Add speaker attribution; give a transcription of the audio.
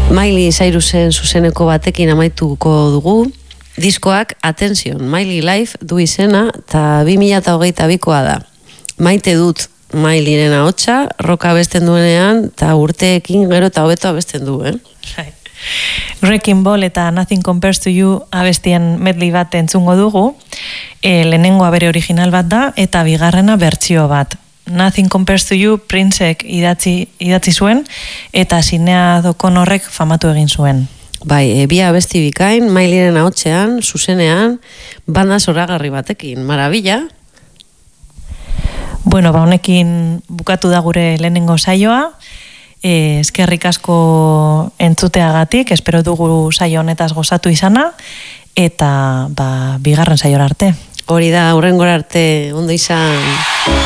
Speaker 1: Miley Cyrusen zuzeneko batekin amaituko dugu. Diskoak, atención, Miley Life du izena eta 2022koa da. Maite dut Mileyren ahotsa, roka abesten duenean eta urteekin gero eta hobeto abesten du,
Speaker 2: Wrecking Ball eta Nothing Compares to You abestien medley bat entzungo dugu. Lehenengoa bere original bat da eta bigarrena bertsio bat. Nothing Compares to You Princek idatzi zuen eta Sinead O'Connorrek famatu egin zuen.
Speaker 1: Bai, bi abesti bikain, Mileyren ahotsean, zuzenean, banda zoragarri batekin, marabila.
Speaker 2: Bueno, honekin bukatu da gure lehenengo saioa. Eskerrik asko entzuteagatik, espero dugu saio honetaz gozatu izana, eta bigarren saiora arte.
Speaker 1: Hori da, hurrengora arte, ondo izan.